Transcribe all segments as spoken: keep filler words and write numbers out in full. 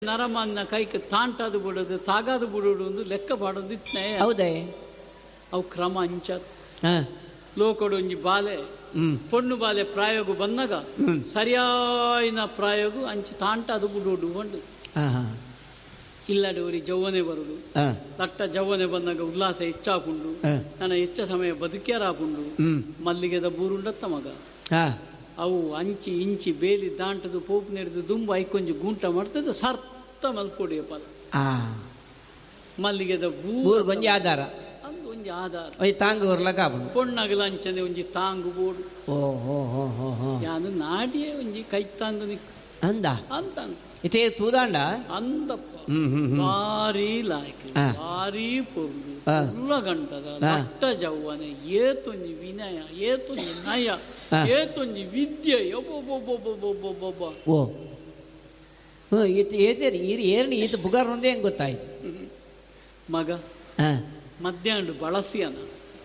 ನರಮನ್ನ ಕೈಗೆ ತಾಂಟಾದು ಬಿಡೋದು ತಾಗಾದು ಬಿಡೋದು ಒಂದು ಲೆಕ್ಕ ಮಾಡೋದು ಇತ್ತನೆ ಹೌದೇ ಅವು ಕ್ರಮ ಅಂಚ ಲೋಕಡು ಒಂಜಿ ಬಾಲೆ ಪೊಣ್ಣು ಬಾಲೆ ಪ್ರಾಯೋಗ ಬಂದಾಗ ಸರಿಯಾಯಿನ ಪ್ರಾಯೋಗ ಅಂಚಿ ತಾಂಟಾದು ಬಿಡೋಡು ಬಂದು ಇಲ್ಲಡವರಿ ಜವ್ವನೆ ಬರುದು ಲಟ್ಟ ಜವ್ವನೆ ಬಂದಾಗ ಉಲ್ಲಾಸ ಹೆಚ್ಚಾಪುಂಡು ನನ್ನ ಹೆಚ್ಚ ಸಮಯ ಬದುಕ್ಯಾರಾಪುಂಡು ಮಲ್ಲಿಗೆದ ಬೂರುಂಡತ್ತ ಮಗ ಅವು ಅಂಚಿ ಇಂಚಿ ಬೇಲಿ ದಾಂಟದು ಪೋಪು ನೆಡೆದು ದುಂಬ ಐಕೊಂಜಿ ಗುಂಟ ಮಾಡ್ತದ್ದು ಸರ್ತ ಮಲ್ಪೊಡಿಯ ಪಲ ಮಲ್ಲಿಗೆದ ಬೂರ್ ಒಂಜಿ ಆಧಾರ ಅಂದು ಒಂಜಿ ಆಧಾರ ತಾಂಗು ಪೊಣ್ಣಗಲ ಅಂಚನೆ ಒಂಜಿ ತಾಂಗು ಬೋಡು ಯಾನು ನಾಡಿಯೇ ಒಂಜಿ ಕೈತಾಂದು ನಿಕ್ ಅಂದ ಅಂತ ಇತೇ ತೂದಾಂಡ ಅಂದಪ್ಪ ಭಾರಿ ಲಾಯ್ಕ್ ಭಾರಿ ಪೊರ್ಲು ಉಳ್ಳ ಗಂಟದ ಲಟ್ಟ ಜವ್ವನೆ ಏತೊಂಜಿ ವಿನಯ ಏತೊಂಜಿ ನಯ ಏತೊಂಜಿ ವಿದ್ಯೆ ಒಬ್ಬೊಬ್ಬೊಬ್ಬೊಬ್ಬೊಬ್ಬೊಬ್ಬ ಓ ಏರ್ನಿ ಈತ ಬುಗಾರ್ ಒಂದೇ ಹೆಂಗೆ ಗೊತ್ತಾಯ್ತು ಮಗ ಮಧ್ಯಾಹ್ನ ಬಳಸಿ ಅನ್ನ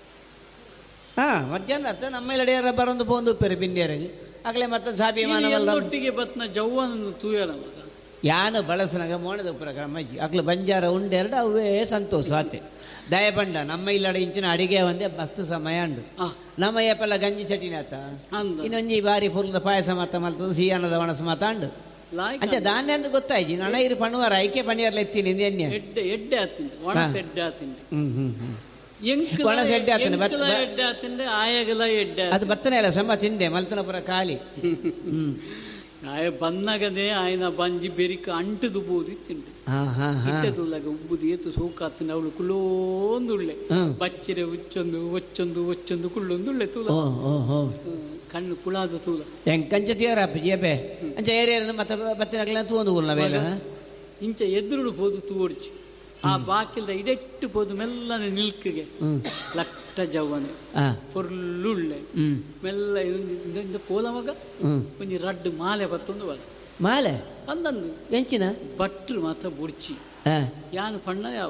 ಹಾ ಮಧ್ಯಾಹ್ನ ಅತ್ತ ನಮ್ಮೆಲ್ಲಡೆಯರ ಬರೊಂದು ಪೋಂದು ಉಪ್ಪೇರೆ ಬಿಂಡಿಯರಿಗೆ ಆಗಲೇ ಮತ್ತೆ ಸಾಬಿ ಒಟ್ಟಿಗೆ ಬತ್ನ ಜವ್ವನನ್ನು ತೂಯನ ಮಗ ಯಾನು ಬಳಸನಾಗ ಮೋಣದ ಉಪ್ಪರ ಮಜ್ಜಿ ಅಕ್ಲು ಬಂಜಾರ ಉಂಡೆರಡು ಅವೇ ಸಂತೋಷ ಆತೆ ದಯಬಂಡ ನಮ್ಮ ಇಲ್ಲಡೆ ಇಂಚಿನ ಅಡಿಗೆ ಒಂದೇ ಮಸ್ತ್ ಸಮಯ ಉಂಡು ನಮ್ಮ ಏಪೆಲ್ಲ ಗಂಜಿ ಚಟಿನಿ ಆತ ಇನ್ನೊಂಜಿ ಬಾರಿ ಪುರ್ಲದ ಪಾಯಸ ಮಾತ ಮಲ್ತದ ಸಿಹಿಯಾನದ ಒಣಸ ಮಾತಾಂಡು ಅಂಚೆ ಧಾನ್ಯ ಅಂತ ಗೊತ್ತಾಯ್ತು ನಣ ಇರು ಪಣುವಾರ ಐಕೆ ಪಣಿಯರ್ಲ ಎತ್ತೀನಿ ಎಣ್ಣೆ ಎಡ್ಡೆ ಎಡ್ಡೆ ಆತಿಂಡೆ ಒಣಸ ಎಡ್ಡೆ ಆತಿಂಡೆ ಹ್ಮ್ ಹ್ಮ್ ಹ್ಮ್ ಒಣಸ ಎಡ್ಡೆ ಆತನೆ ಎಡ್ಡೆ ಆತಿಂಡೆ ಆಯಗಲ ಎಡ್ಡೆ ಅದು ಬತ್ತನೆ ಅಲ್ಲ ಸಮ ತಿಂದೆ ಮಲ್ತನ ಪುರ ಖಾಲಿ ಹ್ಮ್ ಆಯ ಬಂದಾಗನೇ ಆಯ್ನ ಬಂಜಿ ಬೆರಿಕ ಅಂಟದು ಬೋದು ತಿಂಡು ಇಟ್ಟೆ ತುಲಾಗ ಉಬ್ಬುದು ಏತು ಸೋಕಾತಿನ ಅವಳು ಕುಳ್ಳೊಂದುಳ್ಳೆ ಬಚ್ಚಿರೆ ಉಚ್ಚೊಂದು ಒಚ್ಚೊಂದು ಒಚ್ಚೊಂದು ಕುಳ್ಳೊಂದುಳ್ಳೆ ತೂಲ ಕಣ್ಣು ಕುಳಾದ ತೂಲ ಹೆಂಗ್ ಕಂಚ ತೀಯರಪ್ಪ ಜೇಪೆ ಅಂಚ ಏರಿಯ ಮತ್ತೆ ಬತ್ತಿನ ತೂಂದು ಕುಲ್ಲ ಇಂಚ ಎದುರುಡು ಪೋದು ತೂಡ್ಚಿ ಆ ಬಾಕಿಲ್ದ ಇಡೆಟ್ಟು ಪೋದು ಮೆಲ್ಲನೆ ನಿಲ್ಕಿಗೆ ಲಟ್ಟ ಜವ್ವನೆ ಪೊರ್ಲುಳ್ಳೆ ಮೆಲ್ಲ ಇದೊಂದು ಪೋಲ ಮಗ ಒಂಜಿ ರಡ್ಡು ಮಾಲೆ ಬತ್ತೊಂದು ಬಲ ಮಾಲೆ ಅಂದಂದು ಎಂಚಿನ ಭಟ್ರು ಮಾತ್ರ ಬುಡ್ಚಿ ಯಾನು ಪಣ್ಣ ಯಾವ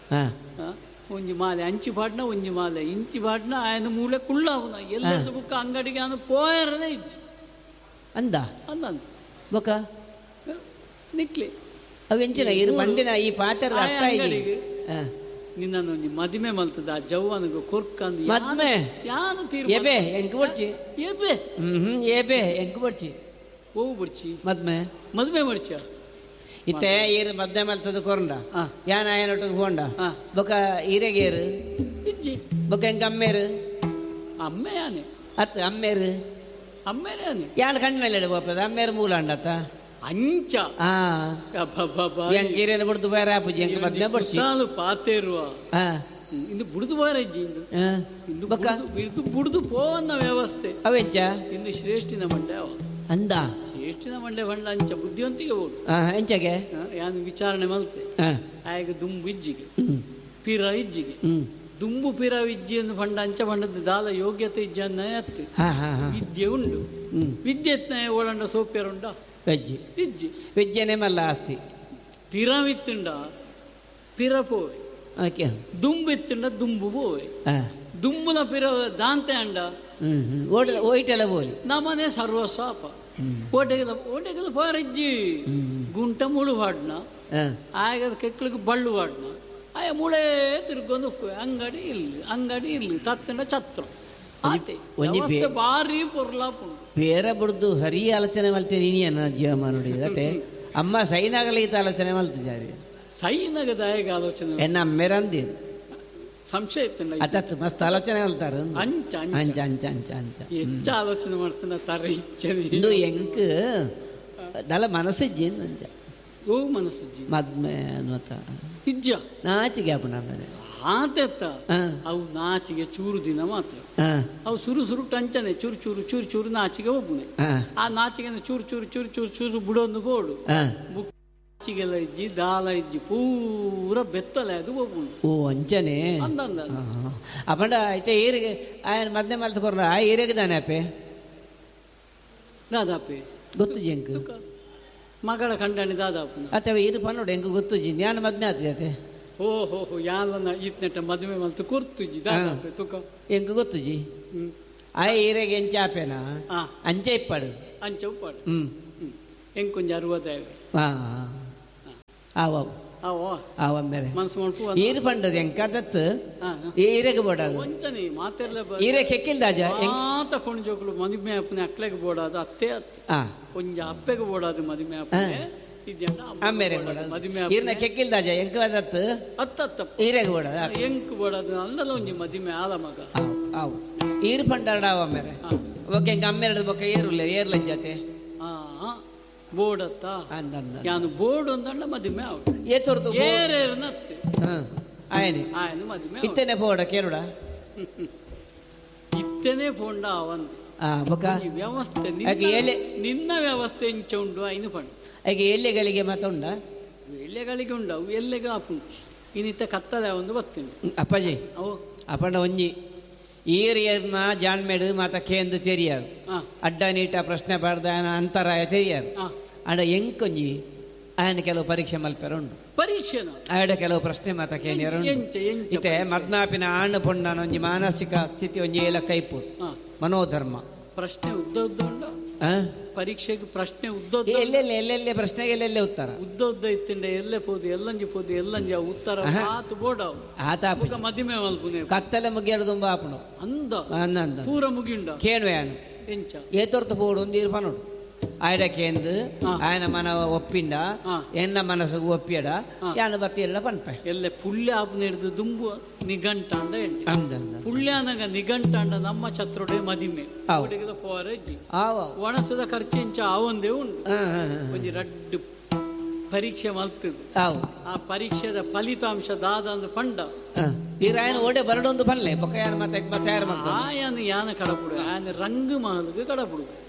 ಒಂಜಿ ಮಾಲೆ ಅಂಚಿ ಪಾಡ್ನ ಒಂಜಿ ಮಾಲೆ ಇಂಚಿ ಪಾಡ್ನ ಆಯನ ಮೂಲೆ ಕುಳ್ಳಾವುನ ಎಲ್ಲ ಬುಕ್ಕ ಅಂಗಡಿಗೆ ಅವನು ಪೋಯರದೇ ಇಜ್ಜಿ ಅಂದ ಅಂದಂದು ಬೊಕ್ಕ ನಿಕ್ಲಿ ಅವು ಎಂಚಿನ ಇರು ಮಂಡಿನ ಈ ಪಾಚರದ ಅರ್ಥ ಇದೆ ನಿನ್ನ ಮದುವೆ ಮಲ್ತದ ಆ ಜವ್ವನಿಗೆ ಕೊರ್ಕಂದು ಮದ್ಮೆ ಯಾನು ತೀರ್ ಎಬೆ ಎಂಕ್ ಬಡ್ಚಿ ಎಬೆ ಹ್ಮ್ ಎಬೆ ಎಂಕ್ ಬಡ್ಚಿ ಹೋಗು ಬಿಡ್ಚಿ ಮದ್ಮೆ ಮದುವೆ ಮಾಡ್ಚ ಇತ್ತೆ ಈರು ಮದ್ಮೆ ಮಲ್ತದ ಕೊರಂಡ ಯಾನ ಆಯನೊಟ್ಟಿಗೆ ಹೋಂಡ ಬೊಕ ಈರೆಗೇರು ಇಜ್ಜಿ ಬೊಕ ಎಂಕ್ ಅಮ್ಮೇರು ಅಮ್ಮೆ ಯಾನೆ ಅತ್ ಅಮ್ಮೇರು ಅಮ್ಮೇರೆ ಯಾನೆ ಯಾನ ಕಣ್ಣಲ್ಲಿ ಬೋಪದ ಅಮ್ಮೇರು ಮೂಲ ಅಂಡತ್ತ ಅಂಚ ಎಂಕೇರೇನು ಬಿಡ್ದು ಬೇರೆ ಆಪುಜಿ ಎಂಕ ಮದ್ಮೆ ಬಡ್ಸಿ ಸಾಲು ಪಾತೇರುವ ಇಂದು ಬುಡ್ದು ಬಾರ ಇಂದು ಇಂದು ಬುಡ್ದು ಪೋವನ್ನ ವ್ಯವಸ್ಥೆ ಅವೆಂಚ ಇಂದು ಶ್ರೇಷ್ಠಿನ ಮಂಡೆ ಅವ ಅಂದ ಶ್ರೇಷ್ಠಿನ ಮಂಡೆ ಬಂಡ ಅಂಚ ಬುದ್ಧಿವಂತಿಗೆ ಓಡು ಎಂಚಗೆ ಯಾನು ವಿಚಾರಣೆ ಮಲ್ತೆ ಆಗ ದುಂಬು ಇಜ್ಜಿಗೆ ಪಿರ ಇಜ್ಜಿಗೆ ದುಂಬು ಪಿರ ವಿಜ್ಜಿ ಎಂದು ಬಂಡ ಅಂಚ ಬಂಡದ್ದು ದಾಲ ಯೋಗ್ಯತೆ ಇಜ್ಜ ಅನ್ನ ಅತ್ತು ವಿದ್ಯೆ ಉಂಡು ವಿದ್ಯೆತ್ನ ಓಡಂಡ ಸೋಪ್ಯರುಂಡ వెజ్జి విజ్జి వెజ్జనే మళ్ళీ ఆస్తి పిరమిత్తుండ పిర పోవే ఓకే దుంబు ఎత్తుండ దుంబు పోవే దుంబుల పిర దాంతే అండ ఓట ఓయిటెల పోలి నమనే సర్వసాప ఓటెగల ఓటెగల పారజ్జి గుంట మూడు వాడిన ಆಗ ಕೆಕ್ಕಳಿಗೆ ಬಳ್ಳು ವಾಡಿನ ಆಯ ಮೂಳೆ ತಿರ್ಗೊಂಡು ಅಂಗಡಿ ಇರ್ಲಿ ಅಂಗಡಿ ಇರ್ಲಿ ತತ್ತಂಡ ಛತ್ರ ಭಾರಿ ಪೊರ್ಲಾಪುಂಡು ಬೇರೆ ಬಿಡ್ದು ಸರಿ ಆಲೋಚನೆ ಮಲ್ತೇನೆ ನೀನು ಅನ್ನ ಜೀವಮ್ಮ ನೋಡಿ ಅತ್ತೆ ಅಮ್ಮ ಸೈನಾಗಲಿ ಈತ ಆಲೋಚನೆ ಮಲ್ತಿದ್ದಾರೆ ಸೈನಾಗ ದಾಯಗ ಆಲೋಚನೆ ಎನ್ನ ಅಮ್ಮೆರಂದಿ ಸಂಶಯ ಇತ್ತು ಅದತ್ತು ಮಸ್ತ್ ಆಲೋಚನೆ ಮಲ್ತಾರ ಅಂಚ ಅಂಚ ಅಂಚ ಅಂಚ ಅಂಚ ಹೆಚ್ಚು ಆಲೋಚನೆ ಮಾಡ್ತಾನೆ ತರ ಇಚ್ಛೆ ಇನ್ನು ಎಂಕ್ ದಲ ಮನಸ್ಸಿಜ್ಜಿ ಅಂಚ ಓ ಮನಸ್ಸಿಜ್ಜಿ ಮದ್ಮೆ ಅನ್ನೋತ ಇಜ್ಜ ನಾಚಿಗೆ ಅಪ್ಪ ನಮ್ಮನೆ ಆತೆತ್ತ ಅವು ನಾಚಿಗೆ ಚೂರು ದಿನ ಮಾತ್ರ ಅವು ಸುರು ಸುರು ಟಂಚನೆ ಚೂರು ಚೂರು ಚೂರು ಚೂರು ನಾಚಿಗೆ ಒಬ್ಬನೇ ಆ ನಾಚಿಗೆ ಚೂರು ಚೂರು ಚೂರು ಚೂರು ಚೂರು ಬಿಡೊಂದು ಬೋಡು ಮುಚ್ಚಿಗೆಲ್ಲ ಇಜ್ಜಿ ದಾಲ ಇಜ್ಜಿ ಪೂರ ಬೆತ್ತಲೆ ಅದು ಒಬ್ಬನು ಓ ಅಂಚನೆ ಅಂದಂದ ಅಪ್ಪಂಡ ಐತೆ ಈರಿಗೆ ಆಯನ ಮದ್ನೆ ಮಲ್ತ ಕೊರ್ರ ಆ ಈರೆಗೆ ತಾನೆ ಅಪ್ಪೆ ದಾದಾಪೆ ಗೊತ್ತು ಜಂಕ್ ಮಗಳ ಕಂಡಣಿ ದಾದಾಪನ ಅಥವಾ ಇದು ಪನ್ನೋಡು ಹೆಂಗೆ ಗೊತ್ತು ಜಿ ಜ್ಞಾನ ಮದ್ನೆ ಆತೈತೆ ಓ ಹೋ ಹೋ ಯಾಲನ್ನ ಈತ್ನೆಟ್ಟ ಮದುವೆ ಮಲ್ತು ಕೊರ್ತುಜಿ ದಾದಾಪೆ ತುಕ ಹೆಂಗೆ ಗೊತ್ತು ಜಿ ಆ ಈರೆಗೆ ಎಂಚ ಆಪೆನಾ ಅಂಚೆ ಇಪ್ಪಡು ಅಂಚೆ ಉಪ್ಪಾಡು ಹ್ಮ್ ಹೆಂಗೆ ಕೊಂಚ ಅರುವತ್ತೈದು ಹಾಂ ಆವ ಆವ ಮೇರೆ ಈರು ಪಂಡದ ಎಂಕದತ್ತು ಈರೆಗೆ ಬೋಡದು ಈರೆ ಕೆಕ್ಕಿಲ್ದಾಜ ಮಾತ ಪೊಣ್ಜೋಕ್ಲು ಮದುಮೆ ಅಪ್ಪನೆ ಅಕ್ಲೆಗೆ ಬೋಡಾದು ಅತ್ತೆ ಅತ್ತೆ ಕೊಂಚ ಅಪ್ಪೆಗೆ ಬೋಡಾದು ಮದುಮೆ ಅಪ್ಪನೆ ಅಮ್ಮೇರೆ ಈರ್ನ ಕೆಕ್ಕಿಲ್ದಾಜ ಎಂಕದತ್ತು ಅತ್ತತ್ತ ಈರೆಗೆ ಬೋಡದ ಎಂಕ್ ಬೋಡಾದು ಅಂದಲ್ಲ ಒಂಜಿ ಮದುಮೆ ಆಲ ಮಗ ಆವು ಈರು ಪಂಡಾಡ ಅವ ಮೇರೆ ಓಕೆ ಎಂಕ ಅಮ್ಮೆರಡು ಬೊಕ್ಕ ಏರುಲ್ಲ ಏರ್ಲ ಜೊತೆ ಬೋಡತ್ತ ಯಾನು ಬೋರ್ಡ್ ಒಂದಂಡ ಮದುಮೆ ಆವಡು ಏತೊರ್ದು ಏರೇರ್ನತ್ತೆ ಆಯನೆ ಆಯನ ಮದುಮೆ ಇತ್ತನೆ ಬೋಡ ಕೇರುಡ ಇತ್ತನೆ ಪೋಂಡ ಅವಂದು ಆ ಬೊಕ ವ್ಯವಸ್ಥೆ ನಿನ್ನ ವ್ಯವಸ್ಥೆ ಇಂಚ ಉಂಡು ಐನು ಪಂಡ ಹಾಗೆ ಎಲೆಗಳಿಗೆ ಮಾತ ಉಂಡ ಎಲೆಗಳಿಗೆ ಉಂಡವು ಎಲೆಗೆ ಆಪುಂಡು ಇನ್ನಿತ್ತ ಕತ್ತಲೆ ಒಂದು ಬತ್ತುಂಡು ಅಪ್ಪಾಜಿ ಅವು ಅಪ್ಪಣ್ಣ ಒಂಜಿ ಈರಿಯರ್ನ ಜಾಣ್ಮೆಡು ಮಾತ ಕೇಂದ್ರ ತೆರಿಯಾರು ಅಡ್ಡ ನೀಟ ಪ್ರಶ್ನೆ ಪಡೆದ ಅಂತರಾಯ ತೆರಿಯಾರು ಅಡ ಎಂಕೊಂಜಿ ಆಯನ ಕೆಲವು ಪರೀಕ್ಷೆ ಮಲ್ಪೆರ ಉಂಡು ಪರೀಕ್ಷೆ ಆಡ ಕೆಲವು ಪ್ರಶ್ನೆ ಮಾತ ಕೇಳಿಯರು ಇತ್ತೆ ಮದ್ನಾಪಿನ ಆಣ್ಣು ಪೊಂಡನ ಒಂಜಿ ಮಾನಸಿಕ ಸ್ಥಿತಿ ಒಂಜಿ ಏಲ ಕೈಪು ಮನೋಧರ್ಮ ಪ್ರಶ್ನೆ ಉದ್ದ ಉದ್ದ ಉಂಡು ಪರೀಕ್ಷೆಗೆ ಪ್ರಶ್ನೆ ಉದ್ದೋದ್ದ ಎಲ್ಲೆಲ್ಲೆ ಎಲ್ಲೆಲ್ಲೆ ಪ್ರಶ್ನೆಗೆ ಎಲ್ಲೆಲ್ಲೆ ಉತ್ತರ ಉದ್ದೋದ್ದ ಇತ್ತಿಂಡ ಎಲ್ಲೆ ಪೋದು ಎಲ್ಲಂಜಿ ಪೋದು ಎಲ್ಲಂಜಿ ಉತ್ತರ ಆತು ಬೋಡವು ಆತ ಮದಿಮೆ ಮಲ್ಪುನೆ ಕತ್ತಲೆ ಮುಗಿಯಡು ತುಂಬ ಆಪುನು ಅಂದ ಅಂದ ಪೂರ ಮುಗಿಂಡ ಕೇಳುವೆನು ಎಂಚ ಏತೊರ್ತು ಪೋಡು ಒಂದೀರು ಪನೋಡು ಆಯ್ಡಕೇಂದು ఆయన మన ಒಪ್ಪಿಂಡ ಎನ್ನ ಮನಸ್ಸಿಗೆ ಒಪ್ಪಿಯಡ ಯಾನು ಬತ್ತಿಯಲ್ಲ ಪನ್ಪೆ ಎಲ್ಲ ಪುಳ್ಯ ಆಪು ಹಿಡಿದು ದುಂಬು ನಿಘಂಟಾಂಡ ಹೇಳಿ ಪುಳ್ಯಾನಾಗ ನಿಘಂಟಾಂಡ ನಮ್ಮ ಛತ್ರೊಡೆ ಮದಿಮೆ ಪೋರಜ್ಜಿ ಒಣಸದ ಖರ್ಚಿಂಚ ಆವಂದೇ ಉಂಟು ಒಂಜಿ ರಡ್ಡು ಪರೀಕ್ಷೆ ಮಲ್ತದು ಆ ಪರೀಕ್ಷೆದ ಫಲಿತಾಂಶ ದಾದಂದು ಪಂಡ ಈರಾಯನ ಓಡೆ ಬರಡೊಂದು ಬಲ್ಲೆ ಬೊಕ್ಕ ಯಾನ ಮತ್ತೆ ತಯಾರು ಮಾಡ್ತಾರೆ ಆಯನ ಯಾನ ಕಡಪುಡು ಆಯನ ರಂಗು ಮಹಲ್ಗೆ ಕಡಪುಡು